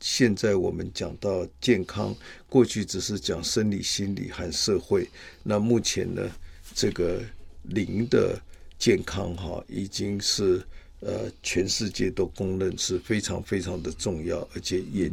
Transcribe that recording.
现在我们讲到健康，过去只是讲生理、心理和社会，那目前呢，这个灵的健康已经是全世界都公认是非常非常的重要，而且研